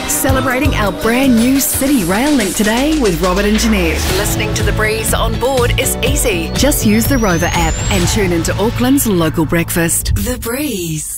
Celebrating our brand new City Rail link today with Robert and Jeanette. Listening to The Breeze on board is easy. Just use the Rover app and tune into Auckland's local breakfast. The Breeze.